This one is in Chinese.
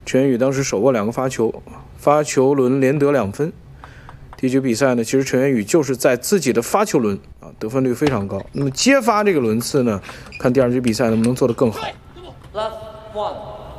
陈元宇当时手握2个发球，发球轮连得2分。第一局比赛呢，其实陈元宇就是在自己的发球轮得分率非常高。那么接发这个轮次呢，看第2局比赛能不能做得更好。 Left 1